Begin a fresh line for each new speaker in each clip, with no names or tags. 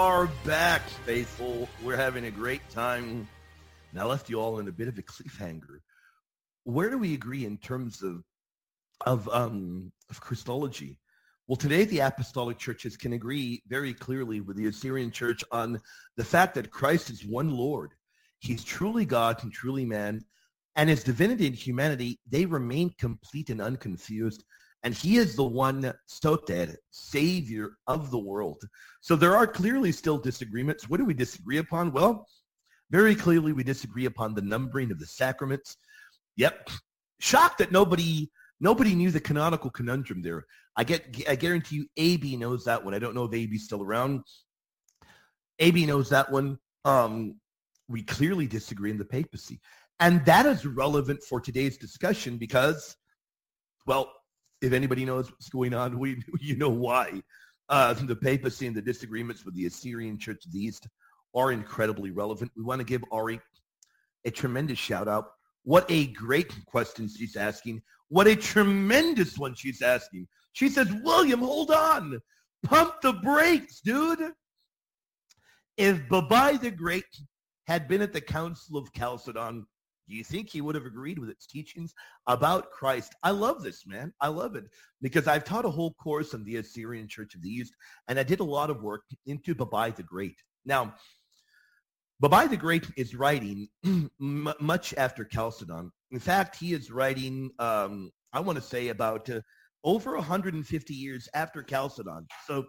Are back, faithful. We're having a great time. And I left you all in a bit of a cliffhanger. Where do we agree in terms of Christology? Well, today the apostolic churches can agree very clearly with the Assyrian church on the fact that Christ is one Lord. He's truly God and truly man, and his divinity and humanity, they remain complete and unconfused. And he is the one Soter, Savior of the world. So there are clearly still disagreements. What do we disagree upon? Well, very clearly we disagree upon the numbering of the sacraments. Yep. Shocked that nobody knew the canonical conundrum there. I guarantee you AB knows that one. I don't know if AB's still around. AB knows that one. We clearly disagree in the papacy. And that is relevant for today's discussion because, well, if anybody knows what's going on, you know why. The papacy and the disagreements with the Assyrian Church of the East are incredibly relevant. We want to give Ari a tremendous shout out. What a great question she's asking. What a tremendous one she's asking. She says, William, hold on. Pump the brakes, dude. If Babai the Great had been at the Council of Chalcedon, do you think he would have agreed with its teachings about Christ? I love this, man. I love it because I've taught a whole course on the Assyrian Church of the East, and I did a lot of work into Babai the Great. Now, Babai the Great is writing much after Chalcedon. In fact, he is writing, I want to say, about over 150 years after Chalcedon. So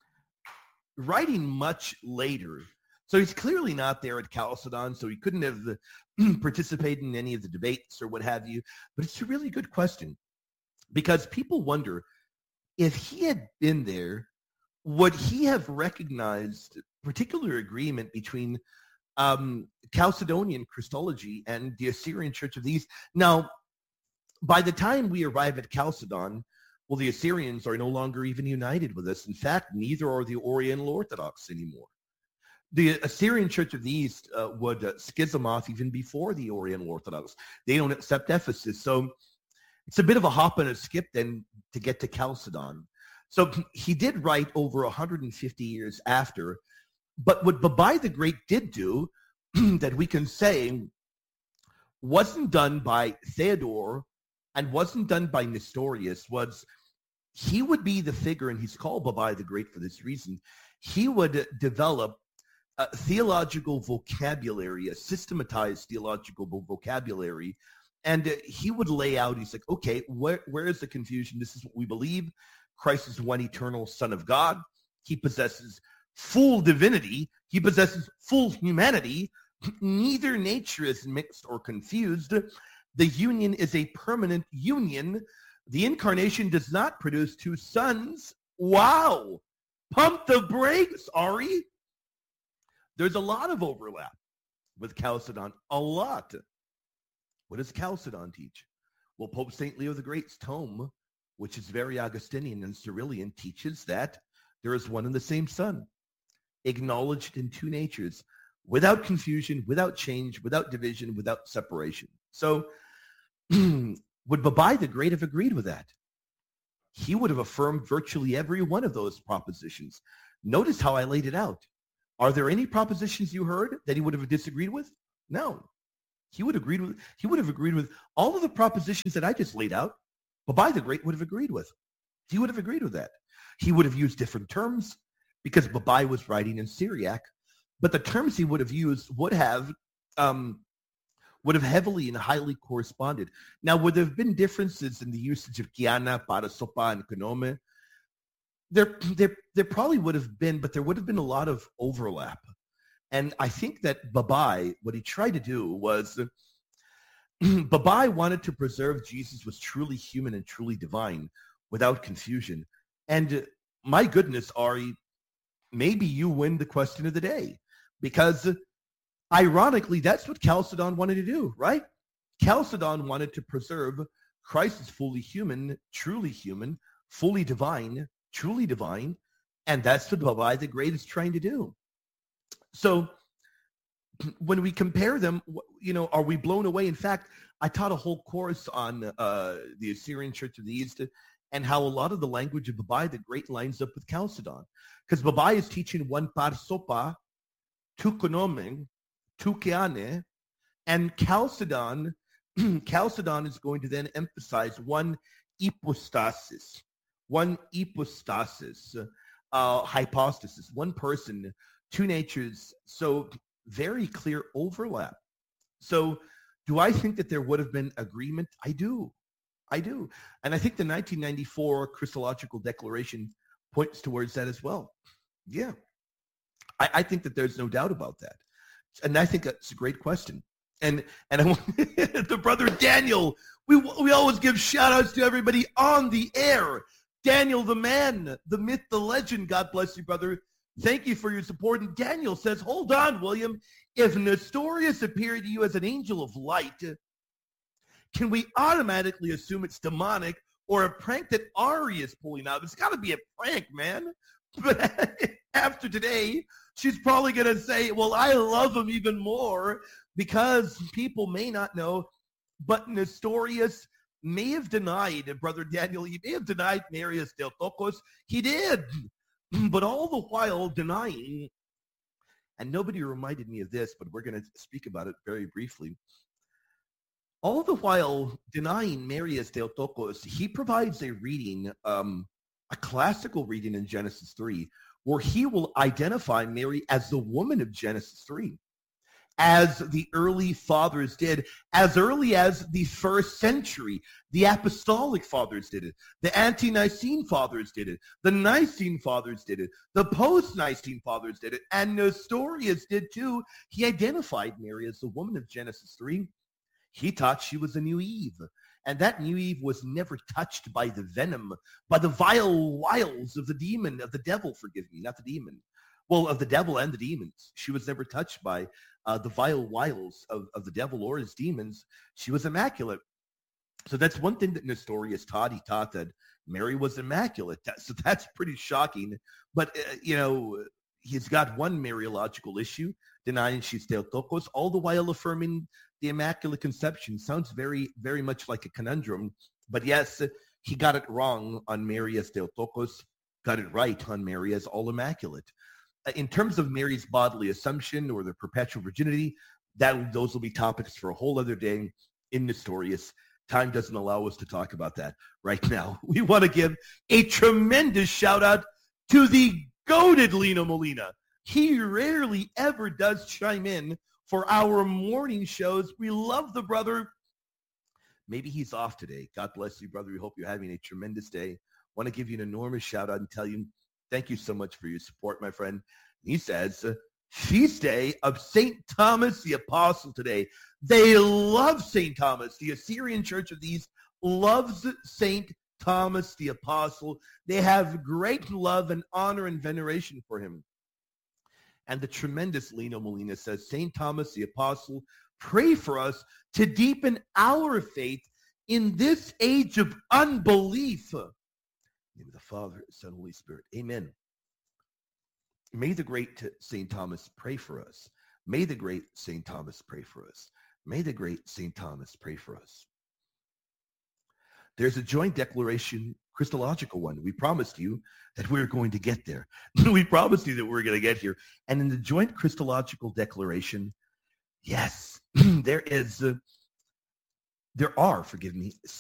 writing much later. So he's clearly not there at Chalcedon, so he couldn't have participated in any of the debates or what have you. But it's a really good question because people wonder if he had been there, would he have recognized particular agreement between Chalcedonian Christology and the Assyrian Church of the East? Now, by the time we arrive at Chalcedon, well, the Assyrians are no longer even united with us. In fact, neither are the Oriental Orthodox anymore. The Assyrian Church of the East would schism off even before the Oriental Orthodox. They don't accept Ephesus. So it's a bit of a hop and a skip then to get to Chalcedon. So he did write over 150 years after. But what Babai the Great did do that we can say wasn't done by Theodore and wasn't done by Nestorius was he would be the figure, and he's called Babai the Great for this reason. He would develop a theological vocabulary, a systematized theological vocabulary, and he would lay out, he's like, okay, where is the confusion? This is what we believe. Christ is one eternal Son of God. He possesses full divinity. He possesses full humanity. Neither nature is mixed or confused. The union is a permanent union. The incarnation does not produce two sons. Wow. Pump the brakes, Ari. There's a lot of overlap with Chalcedon. A lot. What does Chalcedon teach? Well, Pope St. Leo the Great's tome, which is very Augustinian and Cyrillian, teaches that there is one and the same Son, acknowledged in two natures, without confusion, without change, without division, without separation. So would Babai the Great have agreed with that? He would have affirmed virtually every one of those propositions. Notice how I laid it out. Are there any propositions you heard that he would have disagreed with? No. He would have agreed with all of the propositions that I just laid out. Babai the Great would have agreed with. He would have agreed with that. He would have used different terms because Babai was writing in Syriac, but the terms he would have used would have heavily and highly corresponded. Now, would there have been differences in the usage of Kiana, Parasopa, and Konome? There probably would have been, but there would have been a lot of overlap. And I think that Babai, what he tried to do was, Babai wanted to preserve Jesus was truly human and truly divine without confusion. And my goodness, Ari, maybe you win the question of the day because ironically, that's what Chalcedon wanted to do, right? Chalcedon wanted to preserve Christ as fully human, fully divine, truly divine, and that's what Babai the Great is trying to do. So when we compare them, are we blown away? In fact, I taught a whole course on the Assyrian Church of the East and how a lot of the language of Babai the Great lines up with Chalcedon. Because Babai is teaching one par sopa, tu konomen, tu keane, and Chalcedon is going to then emphasize one hypostasis, hypostasis, one person, two natures. So very clear overlap. So do I think that there would have been agreement? I do. And I think the 1994 Christological Declaration points towards that as well. Yeah. I think that there's no doubt about that. And I think that's a great question. And I want the brother Daniel, we always give shout outs to everybody on the air. Daniel, the man, the myth, the legend. God bless you, brother. Thank you for your support. And Daniel says, hold on, William. If Nestorius appeared to you as an angel of light, can we automatically assume it's demonic or a prank that Ari is pulling out? It's got to be a prank, man. But after today, she's probably going to say, well, I love him even more, because people may not know, but Nestorius may have denied, Brother Daniel, he may have denied Marius Theotokos. He did, but all the while denying, and nobody reminded me of this, but we're going to speak about it very briefly. All the while denying Marius Theotokos, he provides a reading, a classical reading in Genesis 3, where he will identify Mary as the woman of Genesis 3, as the early fathers did, as early as the first century. The apostolic fathers did it. The ante-Nicene fathers did it. The Nicene fathers did it. The post-Nicene fathers did it. And Nestorius did too. He identified Mary as the woman of Genesis 3. He taught she was a new Eve. And that new Eve was never touched by the venom, by the vile wiles of the demon, of the devil, forgive me, not the demon. Well, of the devil and the demons. She was never touched by the vile wiles of the devil or his demons. She was immaculate. So that's one thing that Nestorius taught. He taught that Mary was immaculate. So that's pretty shocking. But, he's got one Mariological issue, denying she's Theotokos, all the while affirming the Immaculate Conception. Sounds very, very much like a conundrum. But yes, he got it wrong on Mary as Theotokos, got it right on Mary as all immaculate. In terms of Mary's bodily assumption or the perpetual virginity, those will be topics for a whole other day in Nestorius. Time doesn't allow us to talk about that right now. We want to give a tremendous shout out to the goated Lino Molina. He rarely ever does chime in for our morning shows. We love the brother. Maybe he's off today. God bless you, brother. We hope you're having a tremendous day. Want to give you an enormous shout out and tell you thank you so much for your support, my friend. He says, feast day of St. Thomas the Apostle today. They love St. Thomas. The Assyrian Church of the East loves St. Thomas the Apostle. They have great love and honor and veneration for him. And the tremendous Lino Molina says, St. Thomas the Apostle, pray for us to deepen our faith in this age of unbelief. In the name of the Father, Son, Holy Spirit. Amen. May the great St. Thomas pray for us. May the great St. Thomas pray for us. May the great St. Thomas pray for us. There's a joint declaration, Christological one. We promised you that we were going to get there. We promised you that we were going to get here. And in the joint Christological declaration, yes, there are